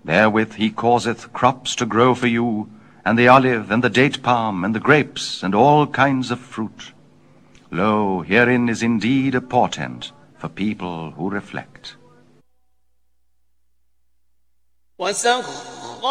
Therewith he causeth crops to grow for you, and the olive, and the date palm, and the grapes, and all kinds of fruit. Lo, herein is indeed a portent for people who reflect.